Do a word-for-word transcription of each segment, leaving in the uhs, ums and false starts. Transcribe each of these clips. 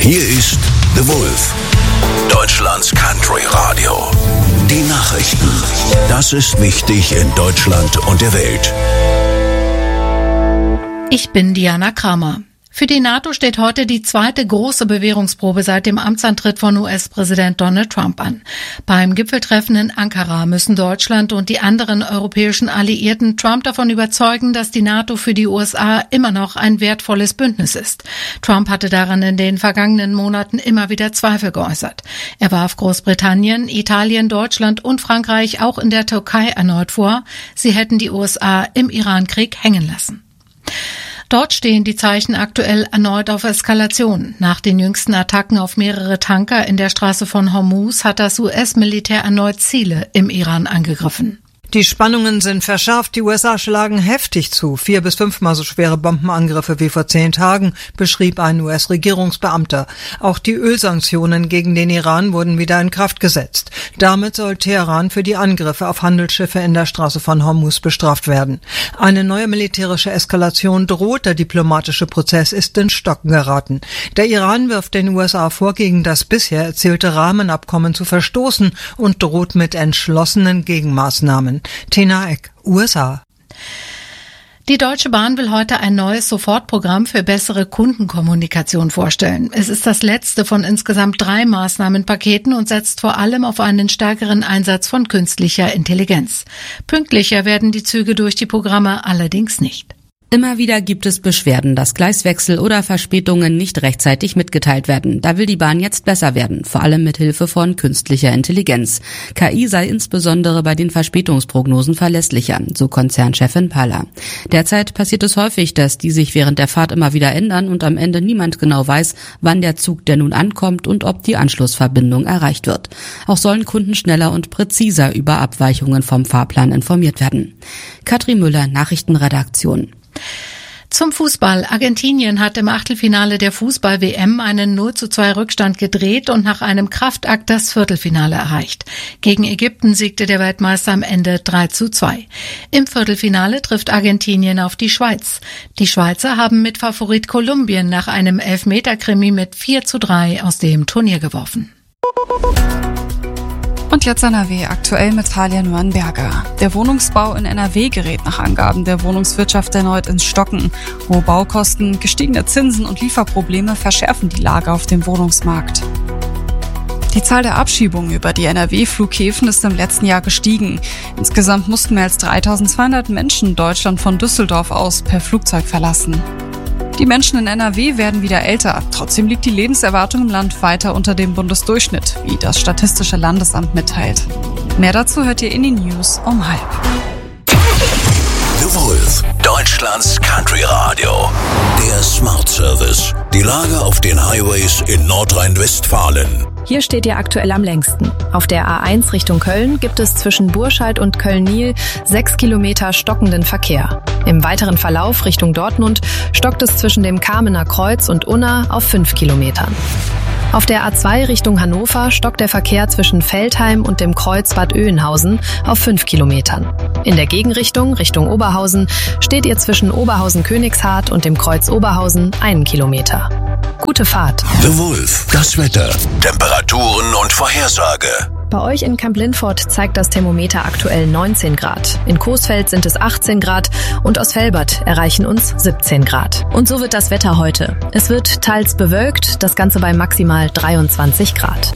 Hier ist The Wolf, Deutschlands Country Radio. Die Nachrichten. Das ist wichtig in Deutschland und der Welt. Ich bin Diana Kramer. Für die NATO steht heute die zweite große Bewährungsprobe seit dem Amtsantritt von U S-Präsident Donald Trump an. Beim Gipfeltreffen in Ankara müssen Deutschland und die anderen europäischen Alliierten Trump davon überzeugen, dass die NATO für die U S A immer noch ein wertvolles Bündnis ist. Trump hatte daran in den vergangenen Monaten immer wieder Zweifel geäußert. Er warf Großbritannien, Italien, Deutschland und Frankreich auch in der Türkei erneut vor, sie hätten die U S A im Irankrieg hängen lassen. Dort stehen die Zeichen aktuell erneut auf Eskalation. Nach den jüngsten Attacken auf mehrere Tanker in der Straße von Hormuz hat das U S-Militär erneut Ziele im Iran angegriffen. Die Spannungen sind verschärft, die U S A schlagen heftig zu. Vier bis fünfmal so schwere Bombenangriffe wie vor zehn Tagen, beschrieb ein U S-Regierungsbeamter. Auch die Ölsanktionen gegen den Iran wurden wieder in Kraft gesetzt. Damit soll Teheran für die Angriffe auf Handelsschiffe in der Straße von Hormuz bestraft werden. Eine neue militärische Eskalation droht, der diplomatische Prozess ist in Stocken geraten. Der Iran wirft den U S A vor, gegen das bisher erzielte Rahmenabkommen zu verstoßen und droht mit entschlossenen Gegenmaßnahmen. Tina Eck, U S A. Die Deutsche Bahn will heute ein neues Sofortprogramm für bessere Kundenkommunikation vorstellen. Es ist das letzte von insgesamt drei Maßnahmenpaketen und setzt vor allem auf einen stärkeren Einsatz von künstlicher Intelligenz. Pünktlicher werden die Züge durch die Programme allerdings nicht. Immer wieder gibt es Beschwerden, dass Gleiswechsel oder Verspätungen nicht rechtzeitig mitgeteilt werden. Da will die Bahn jetzt besser werden, vor allem mit Hilfe von künstlicher Intelligenz. K I sei insbesondere bei den Verspätungsprognosen verlässlicher, so Konzernchefin Paller. Derzeit passiert es häufig, dass die sich während der Fahrt immer wieder ändern und am Ende niemand genau weiß, wann der Zug denn nun ankommt und ob die Anschlussverbindung erreicht wird. Auch sollen Kunden schneller und präziser über Abweichungen vom Fahrplan informiert werden. Katrin Müller, Nachrichtenredaktion. Zum Fußball. Argentinien hat im Achtelfinale der Fußball-W M einen null zu zwei Rückstand gedreht und nach einem Kraftakt das Viertelfinale erreicht. Gegen Ägypten siegte der Weltmeister am Ende drei zu zwei. Im Viertelfinale trifft Argentinien auf die Schweiz. Die Schweizer haben mit Favorit Kolumbien nach einem Elfmeter-Krimi mit vier zu drei aus dem Turnier geworfen. Und jetzt N R W, aktuell mit Talia Nuanberger. Der Wohnungsbau in N R W gerät nach Angaben der Wohnungswirtschaft erneut ins Stocken. Hohe Baukosten, gestiegene Zinsen und Lieferprobleme verschärfen die Lage auf dem Wohnungsmarkt. Die Zahl der Abschiebungen über die N R W-Flughäfen ist im letzten Jahr gestiegen. Insgesamt mussten mehr als dreitausendzweihundert Menschen Deutschland von Düsseldorf aus per Flugzeug verlassen. Die Menschen in N R W werden wieder älter. Trotzdem liegt die Lebenserwartung im Land weiter unter dem Bundesdurchschnitt, wie das Statistische Landesamt mitteilt. Mehr dazu hört ihr in den News um halb. The Wolf, Deutschlands Country Radio. Der Smart Service. Die Lage auf den Highways in Nordrhein-Westfalen. Hier steht ihr aktuell am längsten. Auf der A eins Richtung Köln gibt es zwischen Burscheid und Köln-Nil sechs Kilometer stockenden Verkehr. Im weiteren Verlauf Richtung Dortmund stockt es zwischen dem Kamener Kreuz und Unna auf fünf Kilometern. Auf der A zwei Richtung Hannover stockt der Verkehr zwischen Veltheim und dem Kreuz Bad Oeynhausen auf fünf Kilometern. In der Gegenrichtung, Richtung Oberhausen, steht ihr zwischen Oberhausen-Königshardt und dem Kreuz Oberhausen einen Kilometer. Gute Fahrt. The Wolf, das Wetter, Temperaturen und Vorhersage. Bei euch in Kamp-Lindfort zeigt das Thermometer aktuell neunzehn Grad. In Coesfeld sind es achtzehn Grad und aus Velbert erreichen uns siebzehn Grad. Und so wird das Wetter heute. Es wird teils bewölkt, das Ganze bei maximal dreiundzwanzig Grad.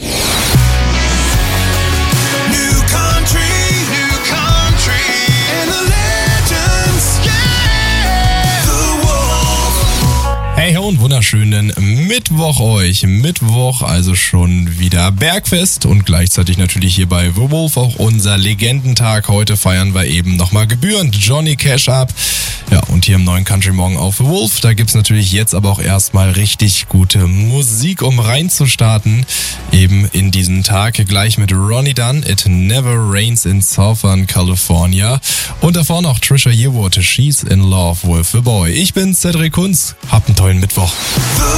Hey und wunderschönen Mittwoch euch. Mittwoch, also schon wieder Bergfest und gleichzeitig natürlich hier bei The Wolf auch unser Legendentag. Heute feiern wir eben nochmal gebührend Johnny Cash ab. Ja, und hier im neuen Country Morgen auf The Wolf, da gibt's natürlich jetzt aber auch erstmal richtig gute Musik, um reinzustarten. Eben in diesen Tag gleich mit Ronnie Dunn, It Never Rains in Southern California. Und davor noch Trisha Yearwood, She's in Love with the Boy. Ich bin Cedric Kunz, habt einen tollen Mittwoch.